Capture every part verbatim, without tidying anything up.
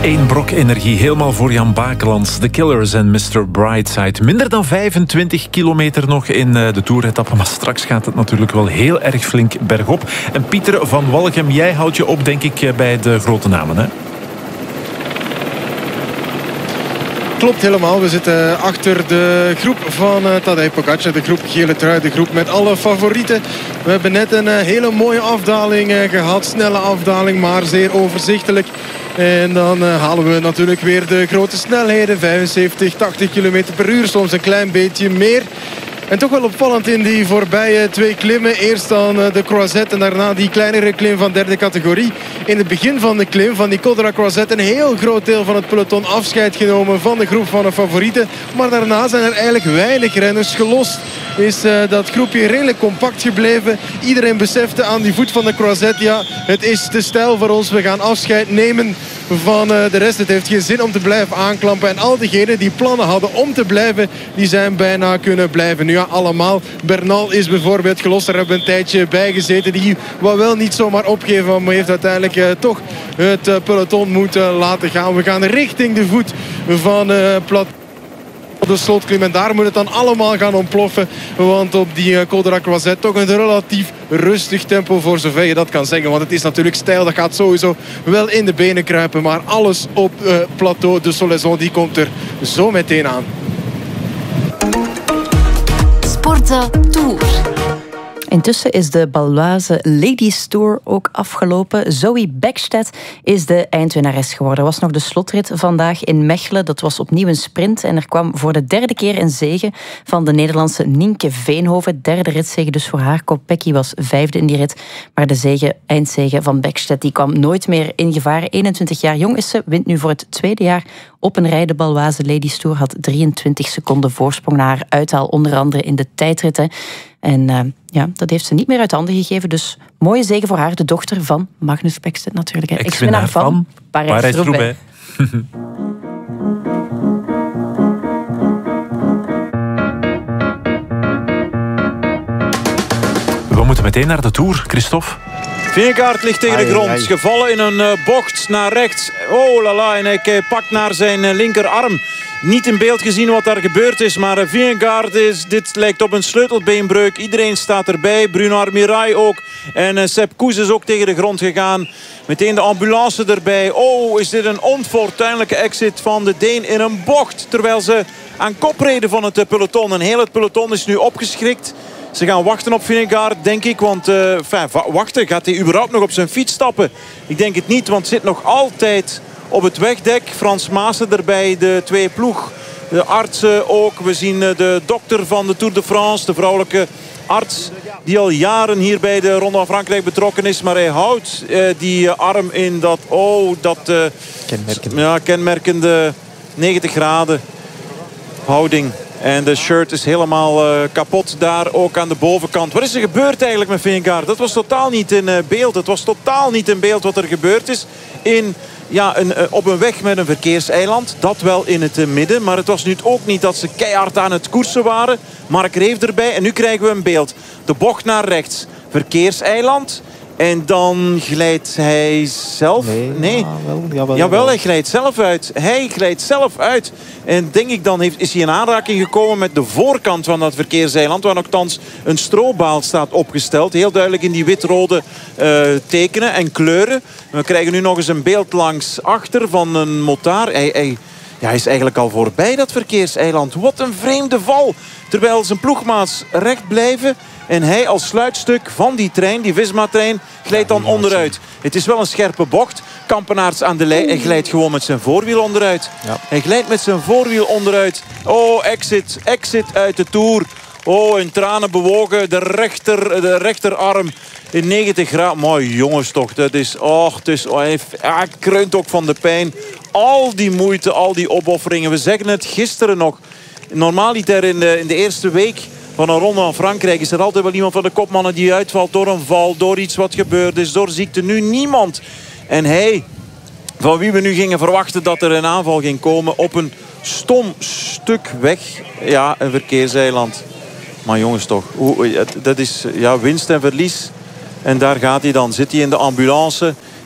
Eén brok energie, helemaal voor Jan Bakelands. The Killers en mister Brightside. Minder dan vijfentwintig kilometer nog in de Tour-etappe. Maar straks gaat het natuurlijk wel heel erg flink bergop. En Pieter van Walchem, jij houdt je op, denk ik, bij de grote namen, hè? Klopt helemaal. We zitten achter de groep van uh, Tadej Pogacar. De groep gele trui, de groep met alle favorieten. We hebben net een uh, hele mooie afdaling uh, gehad. Snelle afdaling, maar zeer overzichtelijk. En dan uh, halen we natuurlijk weer de grote snelheden. vijfenzeventig, tachtig kilometer per uur. Soms een klein beetje meer. En toch wel opvallend in die voorbije twee klimmen. Eerst dan de Croisette en daarna die kleinere klim van derde categorie. In het begin van de klim van die Col de la Croisette een heel groot deel van het peloton afscheid genomen van de groep van de favorieten. Maar daarna zijn er eigenlijk weinig renners gelost. Is uh, dat groepje redelijk compact gebleven. Iedereen besefte aan die voet van de Croisette, ja, het is te stijl voor ons. We gaan afscheid nemen van uh, de rest. Het heeft geen zin om te blijven aanklampen. En al diegenen die plannen hadden om te blijven, die zijn bijna kunnen blijven. Nu ja, allemaal. Bernal is bijvoorbeeld gelost. Daar hebben we een tijdje bij gezeten. Die wou wel niet zomaar opgeven, maar heeft uiteindelijk uh, toch het uh, peloton moeten laten gaan. We gaan richting de voet van uh, Plat. De slotklim en daar moet het dan allemaal gaan ontploffen. Want op die uh, Col de la Croisette toch een relatief rustig tempo, voor zover je dat kan zeggen. Want het is natuurlijk stijl, dat gaat sowieso wel in de benen kruipen. Maar alles op uh, plateau de Solaison, die komt er zo meteen aan. Sportza Tour. Intussen is de Baloise Ladies Tour ook afgelopen. Zoe Bäckstedt is de eindwinnares geworden. Er was nog de slotrit vandaag in Mechelen. Dat was opnieuw een sprint. En er kwam voor de derde keer een zege van de Nederlandse Nienke Veenhoven. Derde ritzege dus voor haar. Kopecky was vijfde in die rit. Maar de zege, eindzege van Bäckstedt die kwam nooit meer in gevaar. eenentwintig jaar jong is ze. Wint nu voor het tweede jaar op een rij. De Baloise Ladies Tour had drieëntwintig seconden voorsprong naar haar uithaal. Onder andere in de tijdritten. En uh, ja, dat heeft ze niet meer uit handen gegeven. Dus mooie zege voor haar, de dochter van Magnus Bäckstedt natuurlijk. Ex-winnaar van, van Parijs-Roubaix. We moeten meteen naar de Tour, Christophe. Vingegaard ligt tegen de grond. Ai, ai. Gevallen in een uh, bocht naar rechts. Oh la la, en hij uh, pakt naar zijn uh, linkerarm. Niet in beeld gezien wat daar gebeurd is. Maar uh, Vingegaard is, dit lijkt op een sleutelbeenbreuk. Iedereen staat erbij. Bruno Armirail ook. En uh, Sepp Kuss is ook tegen de grond gegaan. Meteen de ambulance erbij. Oh, is dit een onfortuinlijke exit van de Deen in een bocht. Terwijl ze aan kop reden van het uh, peloton. En heel het peloton is nu opgeschrikt. Ze gaan wachten op Vingegaard, denk ik. Want, uh, enfin, wachten, gaat hij überhaupt nog op zijn fiets stappen? Ik denk het niet, want zit nog altijd op het wegdek. Frans Maassen erbij, de twee ploeg. De artsen ook. We zien de dokter van de Tour de France, de vrouwelijke arts, die al jaren hier bij de Ronde van Frankrijk betrokken is. Maar hij houdt uh, die uh, arm in dat, oh, dat uh, kenmerkende. Ja, kenmerkende negentig graden houding. En de shirt is helemaal uh, kapot daar ook aan de bovenkant. Wat is er gebeurd eigenlijk met Vingegaard? Dat was totaal niet in uh, beeld. Het was totaal niet in beeld wat er gebeurd is. In, ja, een, uh, op een weg met een verkeerseiland. Dat wel in het uh, midden. Maar het was nu ook niet dat ze keihard aan het koersen waren. Mark Reef erbij. En nu krijgen we een beeld. De bocht naar rechts. Verkeerseiland. En dan glijdt hij zelf... Nee, nee. Ja, wel, jawel, Jawel, hij glijdt zelf uit. Hij glijdt zelf uit. En denk ik dan heeft, is hij in aanraking gekomen met de voorkant van dat verkeerseiland. Waar nogthans een strobaal staat opgesteld. Heel duidelijk in die wit-rode uh, tekenen en kleuren. We krijgen nu nog eens een beeld langs achter van een motaar. Hij, hij, ja, hij is eigenlijk al voorbij dat verkeerseiland. Wat een vreemde val. Terwijl zijn ploegmaats recht blijven. En hij als sluitstuk van die trein, die Visma-trein, glijdt dan onderuit. Het is wel een scherpe bocht. Kampenaerts aan de lijn. Hij glijdt gewoon met zijn voorwiel onderuit. Ja. Hij glijdt met zijn voorwiel onderuit. Oh, exit. Exit uit de Tour. Oh, in tranen bewogen. De, rechter, de rechterarm in negentig graden. Mooi jongens toch. Dat is, oh, het is, oh, hij, hij kreunt ook van de pijn. Al die moeite, al die opofferingen. We zeggen het gisteren nog. Normaliter in de, in de eerste week van een Ronde van Frankrijk is er altijd wel iemand van de kopmannen die uitvalt door een val, door iets wat gebeurd is, door ziekte. Nu niemand. En hij, van wie we nu gingen verwachten dat er een aanval ging komen op een stom stuk weg. Ja, een verkeerseiland. Maar jongens toch, dat is ja, winst en verlies. En daar gaat hij dan. Zit hij in de ambulance.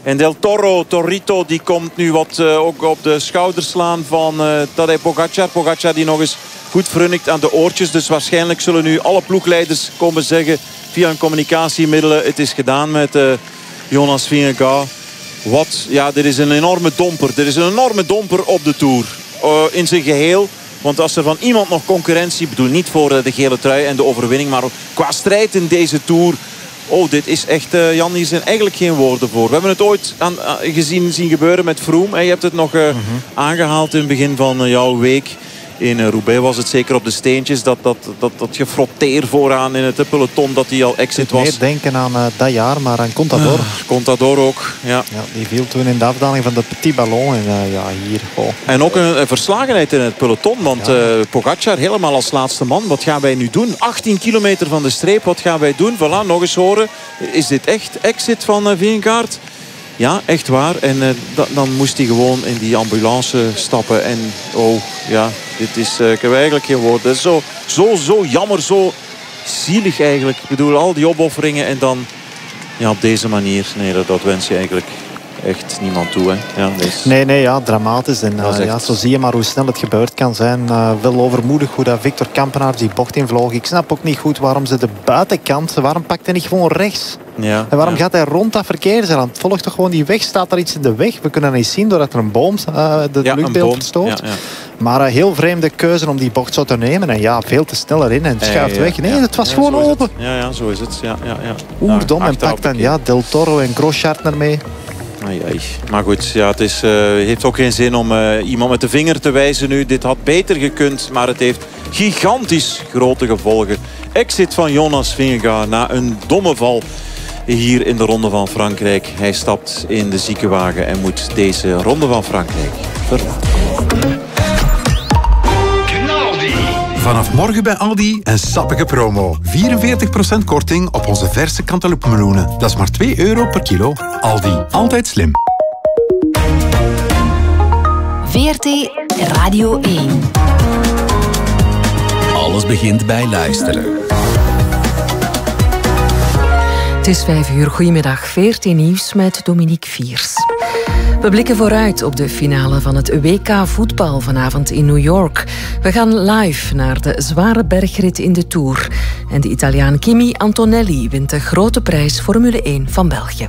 En Del Toro, Torito, die komt nu wat uh, ook op de schouders slaan van uh, Tadej Pogačar. Pogačar die nog eens goed frunnikt aan de oortjes. Dus waarschijnlijk zullen nu alle ploegleiders komen zeggen via hun communicatiemiddelen: het is gedaan met uh, Jonas Vingegaard. Wat? Ja, dit is een enorme domper. Dit is een enorme domper op de Tour. Uh, in zijn geheel. Want als er van iemand nog concurrentie, ik bedoel niet voor uh, de gele trui en de overwinning, maar qua strijd in deze Tour. Oh, dit is echt, uh, Jan, hier zijn eigenlijk geen woorden voor. We hebben het ooit aan, uh, gezien zien gebeuren met Froome. Je hebt het nog uh, mm-hmm. aangehaald in het begin van uh, jouw week. In uh, Roubaix was het zeker op de steentjes. Dat, dat, dat, dat gefrotteer vooraan in het peloton dat hij al exit was. Meer denken aan uh, dat jaar, maar aan Contador. Uh, Contador ook, ja. ja. Die viel toen in de afdaling van de Petit Ballon. En uh, ja, hier. Oh. En ook een, een verslagenheid in het peloton. Want ja. uh, Pogačar helemaal als laatste man. Wat gaan wij nu doen? achttien kilometer van de streep. Wat gaan wij doen? Voilà, nog eens horen. Is dit echt exit van uh, Vingegaard? Ja, echt waar. En uh, da, dan moest hij gewoon in die ambulance stappen. En oh, ja, dit is... Uh, ik heb eigenlijk geen woord. Dat is zo, zo, zo jammer, zo zielig eigenlijk. Ik bedoel, al die opofferingen en dan... Ja, op deze manier. Nee, dat, dat wens je eigenlijk echt niemand toe. Hè. Ja, dus... Nee, nee, ja, dramatisch. En uh, echt... ja, zo zie je maar hoe snel het gebeurd kan zijn. Uh, wel overmoedig hoe dat Victor Kampenaerts die bocht invloog. Ik snap ook niet goed waarom ze de buitenkant... Waarom pakt hij niet gewoon rechts? Ja, en waarom ja. gaat hij rond dat verkeerseiland? Volg toch gewoon die weg. Staat er iets in de weg? We kunnen dat niet zien doordat er een boom uh, de ja, luchtbeeld verstoort. Ja, ja. Maar een uh, heel vreemde keuze om die bocht zo te nemen. En ja, veel te snel erin en schuift ja, ja, weg. Nee, ja. het was ja, gewoon open. Ja, ja, zo is het. Ja, ja, ja. Oerdom en pakt dan ja, Del Toro en Grosjean ermee. Ai, ai. Maar goed, ja, het is, uh, heeft ook geen zin om uh, iemand met de vinger te wijzen nu. Dit had beter gekund, maar het heeft gigantisch grote gevolgen. Exit van Jonas Vingegaard na een domme val hier in de Ronde van Frankrijk. Hij stapt in de ziekenwagen en moet deze Ronde van Frankrijk verlaten. Vanaf morgen bij Aldi een sappige promo. vierenveertig procent korting op onze verse cantaloupemeloenen. Dat is maar twee euro per kilo. Aldi, altijd slim. V R T Radio één. Alles begint bij luisteren. Het is vijf uur. Goedemiddag. V R T Nieuws met Dominique Viers. We blikken vooruit op de finale van het W K voetbal vanavond in New York. We gaan live naar de zware bergrit in de Tour. En de Italiaan Kimi Antonelli wint de grote prijs Formule één van België.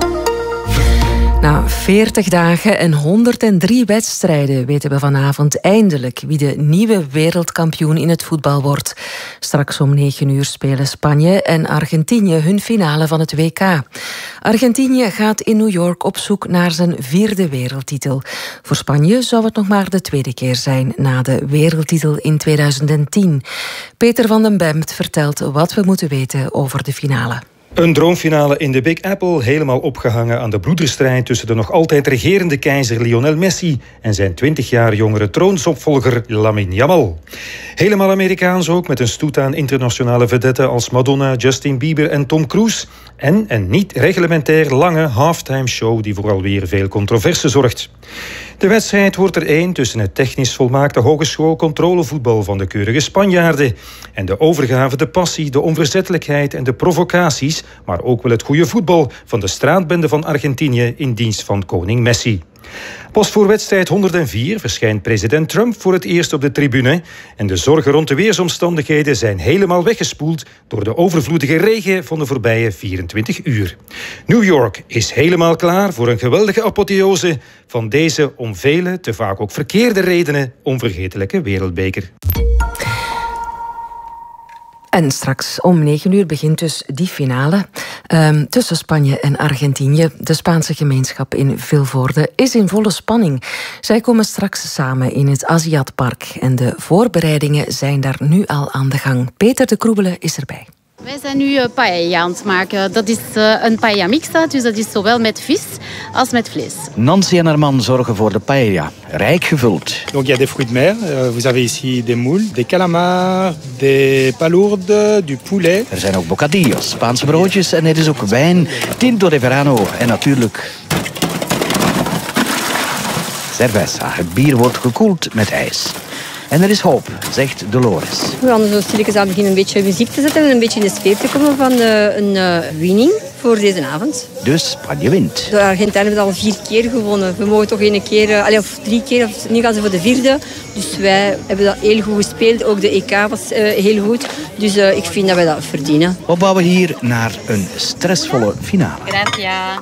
Na veertig dagen en honderddrie wedstrijden weten we vanavond eindelijk wie de nieuwe wereldkampioen in het voetbal wordt. Straks om negen uur spelen Spanje en Argentinië hun finale van het W K. Argentinië gaat in New York op zoek naar zijn vierde wereldtitel. Voor Spanje zou het nog maar de tweede keer zijn na de wereldtitel in tweeduizend tien. Peter van den Bemt vertelt wat we moeten weten over de finale. Een droomfinale in de Big Apple, helemaal opgehangen aan de bloederstrijd tussen de nog altijd regerende keizer Lionel Messi en zijn twintig jaar jongere troonsopvolger Lamine Yamal. Helemaal Amerikaans ook, met een stoet aan internationale vedetten als Madonna, Justin Bieber en Tom Cruise. En een niet-reglementair lange halftime show die voor alweer veel controverse zorgt. De wedstrijd wordt er één tussen het technisch volmaakte hogeschoolcontrolevoetbal van de keurige Spanjaarden en de overgave, de passie, de onverzettelijkheid en de provocaties, maar ook wel het goede voetbal van de straatbende van Argentinië in dienst van koning Messi. Pas voor wedstrijd honderdvier verschijnt president Trump voor het eerst op de tribune en de zorgen rond de weersomstandigheden zijn helemaal weggespoeld door de overvloedige regen van de voorbije vierentwintig uur. New York is helemaal klaar voor een geweldige apotheose van deze om vele, te vaak ook verkeerde redenen, onvergetelijke wereldbeker. En straks om negen uur begint dus die finale um, tussen Spanje en Argentinië. De Spaanse gemeenschap in Vilvoorde is in volle spanning. Zij komen straks samen in het Aziatpark en de voorbereidingen zijn daar nu al aan de gang. Peter de Kroebele is erbij. Wij zijn nu paella aan het maken. Dat is een paella mixta, dus dat is zowel met vis als met vlees. Nancy en haar man zorgen voor de paella, rijk gevuld. Donc il y a des fruits de mer. Vous avez ici des moules, des calamars, des palourdes, du poulet. Er zijn ook bocadillos, Spaanse broodjes en er is ook wijn, tinto de verano en natuurlijk cerveza. Het bier wordt gekoeld met ijs. En er is hoop, zegt Dolores. We gaan zo stilletjes aan beginnen een beetje muziek te zetten en een beetje in de sfeer te komen van uh, een uh, winning voor deze avond. Dus Spanje wint. De Argentijnen hebben al vier keer gewonnen. We mogen toch één keer, uh, allez, of drie keer, of nu gaan ze voor de vierde. Dus wij hebben dat heel goed gespeeld. Ook de E K was uh, heel goed. Dus uh, ik vind dat wij dat verdienen. We bouwen hier naar een stressvolle finale. Gracias.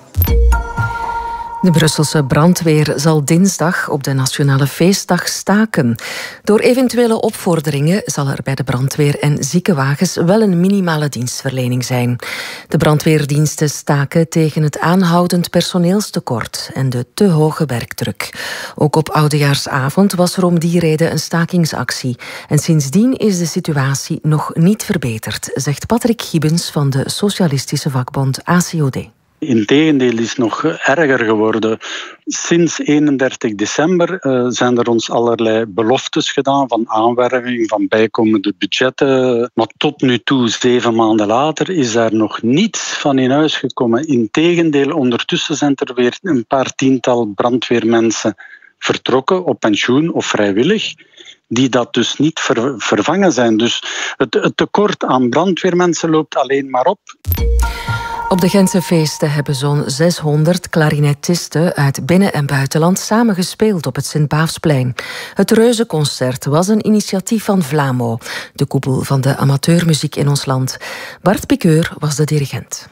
De Brusselse brandweer zal dinsdag op de Nationale Feestdag staken. Door eventuele opvorderingen zal er bij de brandweer en ziekenwagens wel een minimale dienstverlening zijn. De brandweerdiensten staken tegen het aanhoudend personeelstekort en de te hoge werkdruk. Ook op Oudejaarsavond was er om die reden een stakingsactie. En sindsdien is de situatie nog niet verbeterd, zegt Patrick Gibbens van de socialistische vakbond A C O D. Integendeel is nog erger geworden. Sinds eenendertig december uh, zijn er ons allerlei beloftes gedaan van aanwerving, van bijkomende budgetten. Maar tot nu toe, zeven maanden later, is daar nog niets van in huis gekomen. Integendeel, ondertussen zijn er weer een paar tiental brandweermensen vertrokken op pensioen of vrijwillig, die dat dus niet ver, vervangen zijn. Dus het, het tekort aan brandweermensen loopt alleen maar op. Op de Gentse feesten hebben zo'n zeshonderd klarinetisten uit binnen- en buitenland samengespeeld op het Sint-Baafsplein. Het Reuzenconcert was een initiatief van Vlamo, de koepel van de amateurmuziek in ons land. Bart Piqueur was de dirigent.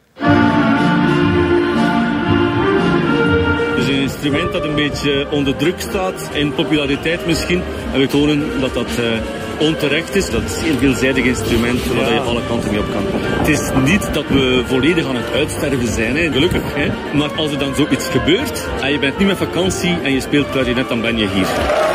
Het is een instrument dat een beetje onder druk staat in populariteit misschien. En we tonen dat dat uh, onterecht is. Dat is een heel veelzijdig instrument waar je alle kanten mee op kan. Het is niet dat we volledig aan het uitsterven zijn, hè. Gelukkig. Hè. Maar als er dan zoiets gebeurt en je bent niet met vakantie en je speelt klarinet, dan ben je hier.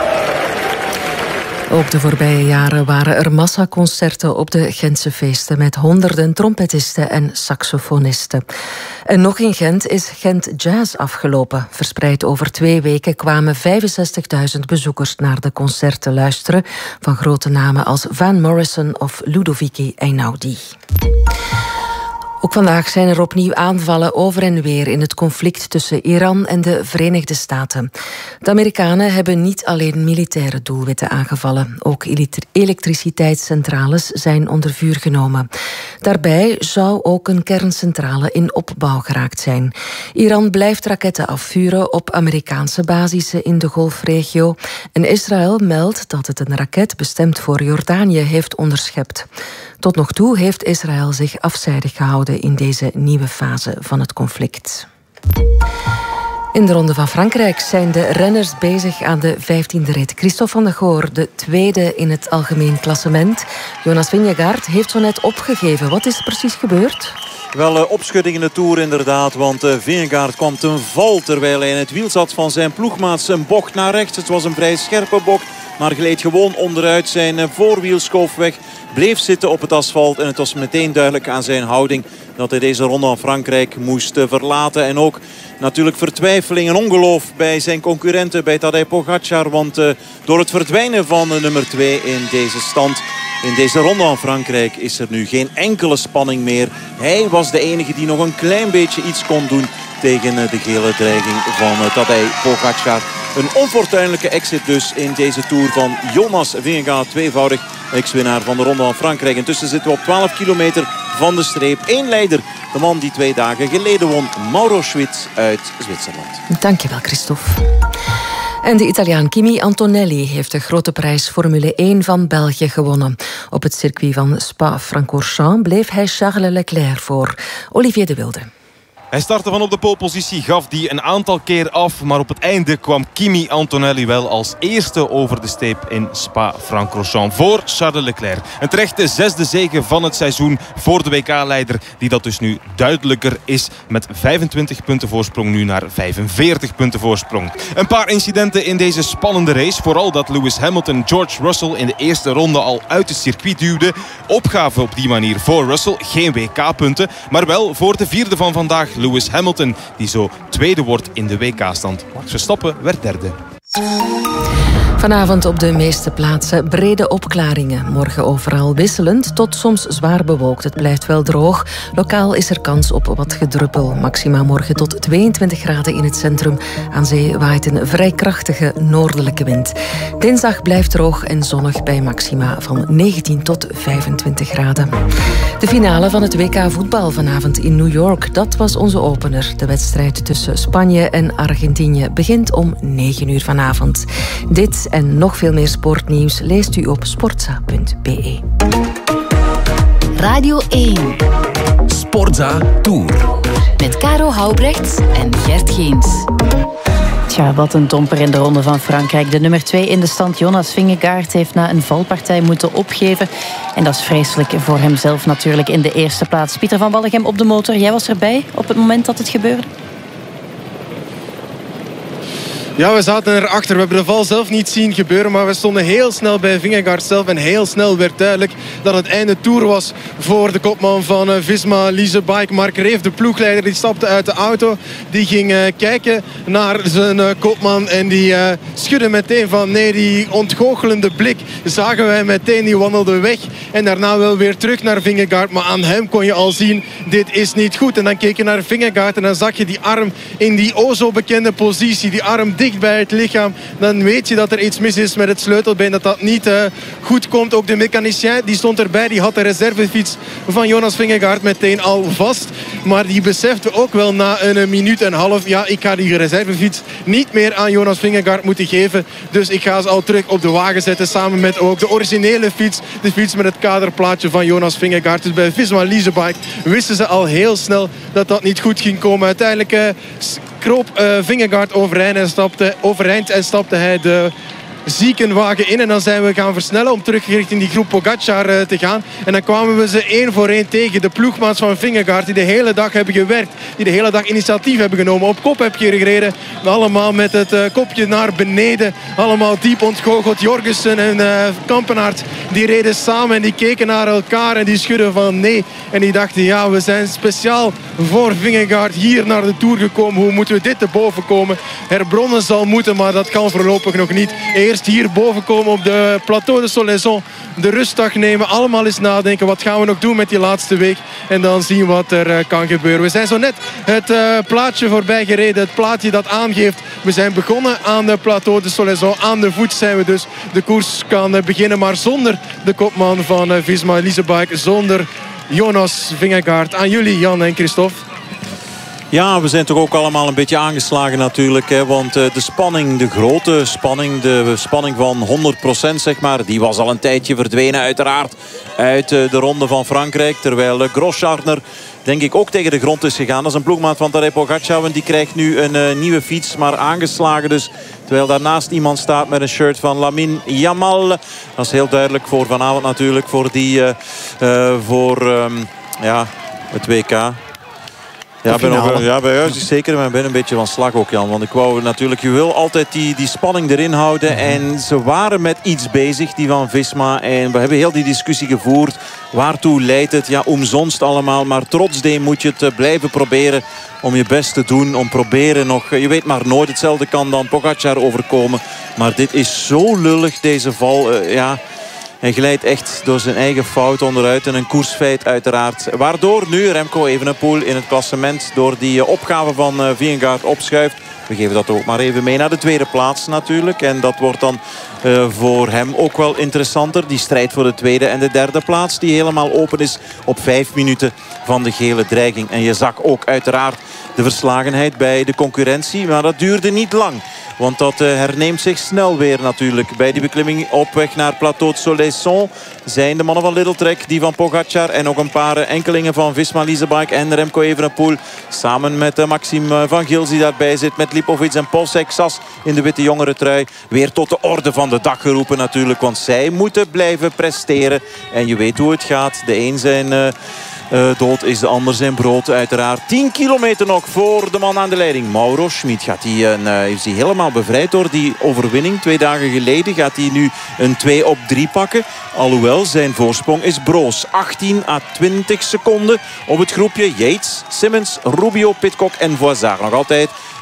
Ook de voorbije jaren waren er massaconcerten op de Gentse feesten met honderden trompetisten en saxofonisten. En nog in Gent is Gent Jazz afgelopen. Verspreid over twee weken kwamen vijfenzestigduizend bezoekers naar de concerten luisteren van grote namen als Van Morrison of Ludovico Einaudi. Ook vandaag zijn er opnieuw aanvallen over en weer in het conflict tussen Iran en de Verenigde Staten. De Amerikanen hebben niet alleen militaire doelwitten aangevallen. Ook elektriciteitscentrales zijn onder vuur genomen. Daarbij zou ook een kerncentrale in opbouw geraakt zijn. Iran blijft raketten afvuren op Amerikaanse basissen in de Golfregio. En Israël meldt dat het een raket bestemd voor Jordanië heeft onderschept. Tot nog toe heeft Israël zich afzijdig gehouden in deze nieuwe fase van het conflict. In de Ronde van Frankrijk zijn de renners bezig aan de vijftiende rit. Christophe van der Goor, de tweede in het algemeen klassement. Jonas Vingegaard heeft zo net opgegeven. Wat is er precies gebeurd? Wel uh, opschudding in de Tour inderdaad, want uh, Vingegaard kwam ten val terwijl hij in het wiel zat van zijn ploegmaats. Een bocht naar rechts, het was een vrij scherpe bocht, maar gleed gewoon onderuit. Zijn uh, voorwiel schoof weg, bleef zitten op het asfalt en het was meteen duidelijk aan zijn houding dat hij deze Ronde van Frankrijk moest uh, verlaten. En ook natuurlijk vertwijfeling en ongeloof bij zijn concurrenten, bij Tadej Pogacar, want uh, door het verdwijnen van uh, nummer twee in deze stand, in deze Ronde van Frankrijk, is er nu geen enkele spanning meer. Hij was de enige die nog een klein beetje iets kon doen tegen de gele dreiging van Tadej Pogacar. Een onfortuinlijke exit dus in deze Tour van Jonas Vingegaard, tweevoudig ex-winnaar van de Ronde van Frankrijk. Intussen zitten we op twaalf kilometer van de streep. Eén leider, de man die twee dagen geleden won, Mauro Schwitz uit Zwitserland. Dankjewel, Christophe. En de Italiaan Kimi Antonelli heeft de grote prijs Formule één van België gewonnen. Op het circuit van Spa-Francorchamps bleef hij Charles Leclerc voor. Olivier de Wilde. Hij startte van op de polepositie, gaf die een aantal keer af. Maar op het einde kwam Kimi Antonelli wel als eerste over de streep in Spa-Francorchamps voor Charles Leclerc. Een terechte zesde zege van het seizoen voor de W K-leider. Die dat dus nu duidelijker is met vijfentwintig punten voorsprong nu naar vijfenveertig punten voorsprong. Een paar incidenten in deze spannende race. Vooral dat Lewis Hamilton George Russell in de eerste ronde al uit het circuit duwde. Opgave op die manier voor Russell. Geen W K-punten, maar wel voor de vierde van vandaag, Lewis Hamilton, die zo tweede wordt in de W K-stand. Max Verstappen werd derde. Vanavond op de meeste plaatsen brede opklaringen. Morgen overal wisselend tot soms zwaar bewolkt. Het blijft wel droog. Lokaal is er kans op wat gedruppel. Maxima morgen tot tweeëntwintig graden in het centrum. Aan zee waait een vrij krachtige noordelijke wind. Dinsdag blijft droog en zonnig bij maxima van negentien tot vijfentwintig graden. De finale van het W K voetbal vanavond in New York. Dat was onze opener. De wedstrijd tussen Spanje en Argentinië begint om negen uur vanavond. Dit en nog veel meer sportnieuws leest u op sportza punt b e. Radio één. Sportza Tour. Met Caro Houbrechts en Gert Geens. Tja, wat een domper in de Ronde van Frankrijk. De nummer twee in de stand, Jonas Vingegaard, heeft na een valpartij moeten opgeven. En dat is vreselijk voor hemzelf natuurlijk in de eerste plaats. Pieter van Wallegem op de motor. Jij was erbij op het moment dat het gebeurde? Ja, we zaten erachter. We hebben de val zelf niet zien gebeuren, maar we stonden heel snel bij Vingegaard zelf. En heel snel werd duidelijk dat het einde Tour was voor de kopman van Visma Lease Bike. Mark Reef, de ploegleider, die stapte uit de auto. Die ging uh, kijken naar zijn uh, kopman en die uh, schudde meteen van nee. Die ontgoochelende blik zagen wij meteen. Die wandelde weg en daarna wel weer terug naar Vingegaard. Maar aan hem kon je al zien, dit is niet goed. En dan keek je naar Vingegaard en dan zag je die arm in die o zo bekende positie. Die arm dicht bij het lichaam. Dan weet je dat er iets mis is met het sleutelbeen. Dat dat niet uh, goed komt. Ook de mechanicien die stond erbij. Die had de reservefiets van Jonas Vingegaard meteen al vast. Maar die besefte ook wel na een minuut en een half. Ja, ik ga die reservefiets niet meer aan Jonas Vingegaard moeten geven. Dus ik ga ze al terug op de wagen zetten. Samen met ook de originele fiets. De fiets met het kaderplaatje van Jonas Vingegaard. Dus bij Visma Lease Bike wisten ze al heel snel dat dat niet goed ging komen. Uiteindelijk Uh, kroop uh, Vingegaard overeind en, stapte, overeind en stapte hij de ziekenwagen in. En dan zijn we gaan versnellen om terug richting die groep Pogacar uh, te gaan. En dan kwamen we ze één voor één tegen. De ploegmaats van Vingegaard die de hele dag hebben gewerkt. Die de hele dag initiatief hebben genomen. Op kop heb je gereden. Allemaal met het uh, kopje naar beneden. Allemaal diep ontgoocheld. Jorgensen en uh, Kampenaert die reden samen en die keken naar elkaar en die schudden van nee. En die dachten ja, we zijn speciaal voor Vingegaard hier naar de Tour gekomen. Hoe moeten we dit te boven komen? Herbronnen zal moeten, maar dat kan voorlopig nog niet. Eerst hier boven komen op de Plateau de Solaison. De rustdag nemen. Allemaal eens nadenken. Wat gaan we nog doen met die laatste week? En dan zien wat er uh, kan gebeuren. We zijn zo net het uh, plaatje voorbij gereden. Het plaatje dat aangeeft. We zijn begonnen aan de Plateau de Solaison. Aan de voet zijn we dus. De koers kan uh, beginnen. Maar zonder de kopman van uh, Visma Lease Bike. Zonder Jonas Vingegaard. Aan jullie, Jan en Christophe. Ja, we zijn toch ook allemaal een beetje aangeslagen natuurlijk. Hè, want uh, de spanning, de grote spanning, de spanning van honderd procent zeg maar, die was al een tijdje verdwenen uiteraard uit uh, de Ronde van Frankrijk. Terwijl uh, Grosschartner denk ik ook tegen de grond is gegaan. Dat is een ploegmaat van Tadej Pogacar. En die krijgt nu een uh, nieuwe fiets, maar aangeslagen dus. Terwijl daarnaast iemand staat met een shirt van Lamine Yamal. Dat is heel duidelijk voor vanavond natuurlijk. Voor, die, uh, uh, voor um, ja, het W K. Ja, ben ook, ja, bij jou is het zeker. Maar ik ben een beetje van slag ook, Jan. Want ik wou natuurlijk, je wil altijd die, die spanning erin houden. En ze waren met iets bezig, die van Visma. En we hebben heel die discussie gevoerd. Waartoe leidt het? Ja, omzonst allemaal. Maar trotsdem moet je het blijven proberen om je best te doen. Om proberen nog, je weet maar nooit, hetzelfde kan dan Pogacar overkomen. Maar dit is zo lullig, deze val. Uh, ja... Hij glijdt echt door zijn eigen fout onderuit. En een koersfeit uiteraard. Waardoor nu Remco Evenepoel in het klassement door die opgave van Vingegaard opschuift. We geven dat ook maar even mee naar de tweede plaats natuurlijk. En dat wordt dan uh, voor hem ook wel interessanter. Die strijd voor de tweede en de derde plaats. Die helemaal open is op vijf minuten van de gele dreiging. En je zag ook uiteraard de verslagenheid bij de concurrentie. Maar dat duurde niet lang. Want dat uh, herneemt zich snel weer natuurlijk. Bij die beklimming op weg naar Plateau de Solaison zijn de mannen van Lidl Trek, die van Pogacar en ook een paar uh, enkelingen van Visma Lease Bike en Remco Evenepoel. Samen met uh, Maxime van Gils die daarbij zit. Met Lipovic en Polsek Sas in de witte jongere trui. Weer tot de orde van de dag geroepen natuurlijk. Want zij moeten blijven presteren. En je weet hoe het gaat. De een zijn... Uh, Uh, dood is de ander zijn brood uiteraard. tien kilometer nog voor de man aan de leiding. Mauro Schmid gaat die, uh, is hij helemaal bevrijd door die overwinning. Twee dagen geleden gaat hij nu een twee op drie pakken. Alhoewel zijn voorsprong is broos. achttien à twintig seconden op het groepje Yates, Simmons, Rubio, Pidcock en Voisard. Nog altijd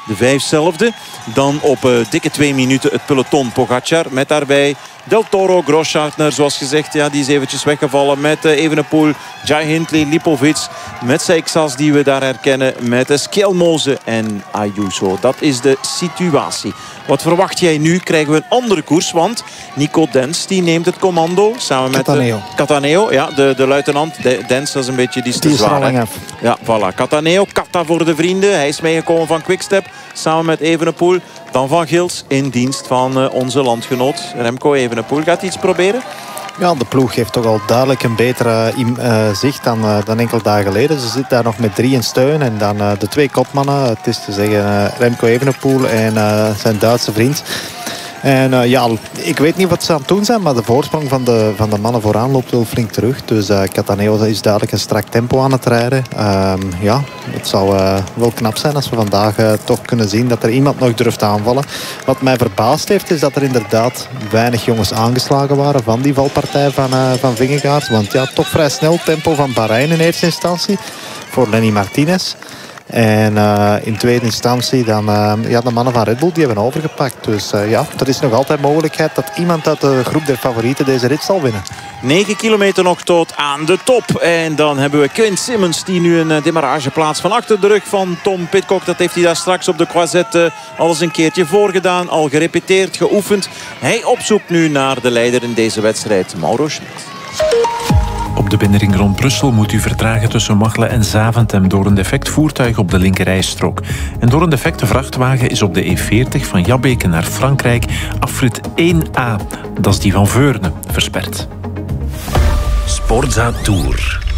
De vijf zelfde. Dan op uh, dikke twee minuten het peloton Pogacar. Met daarbij Del Toro, Grosschartner, zoals gezegd. Ja, die is eventjes weggevallen met uh, Evenepoel, Jai Hindley, Lipovic. Met Seixas die we daar herkennen. Met uh, Skelmoze en Ayuso. Dat is de situatie. Wat verwacht jij nu? Krijgen we een andere koers. Want Nico Dens die neemt het commando. Samen met Cataneo. Uh, Cataneo, ja, de, de luitenant. De, Dens, dat is een beetje die, die is zwaar. Is ja, voilà. Cataneo, Cata voor de vrienden. Hij is meegekomen van Quickstep. Samen met Evenepoel. Dan Van Gils in dienst van uh, onze landgenoot Remco Evenepoel. Gaat hij iets proberen? Ja, de ploeg heeft toch al duidelijk een betere uh, zicht dan, uh, dan enkele dagen geleden. Ze zitten daar nog met drie in steun. En dan uh, de twee kopmannen, het is te zeggen uh, Remco Evenepoel en uh, zijn Duitse vriend. En uh, ja, ik weet niet wat ze aan het doen zijn, maar de voorsprong van de, van de mannen vooraan loopt wel flink terug. Dus uh, Cataneo is duidelijk een strak tempo aan het rijden. Uh, ja, het zou uh, wel knap zijn als we vandaag uh, toch kunnen zien dat er iemand nog durft aanvallen. Wat mij verbaasd heeft, is dat er inderdaad weinig jongens aangeslagen waren van die valpartij van, uh, van Vingegaard. Want ja, toch vrij snel tempo van Bahrein in eerste instantie voor Lenny Martinez. En uh, in tweede instantie dan uh, ja, de mannen van Red Bull die hebben overgepakt. Dus uh, ja, er is nog altijd mogelijkheid dat iemand uit de groep der favorieten deze rit zal winnen. negen kilometer nog tot aan de top. En dan hebben we Quint Simmons die nu een demarrage plaatst van achter de rug van Tom Pidcock. Dat heeft hij daar straks op de Croisette al eens een keertje voorgedaan. Al gerepeteerd, geoefend. Hij opzoekt nu naar de leider in deze wedstrijd, Mauro Schmid. Op de binnenring rond Brussel moet u vertragen tussen Machelen en Zaventem door een defect voertuig op de linkerrijstrook. En door een defecte vrachtwagen is op de E veertig van Jabbeke naar Frankrijk afrit één A, dat is die van Veurne, versperd. Sportza Tour.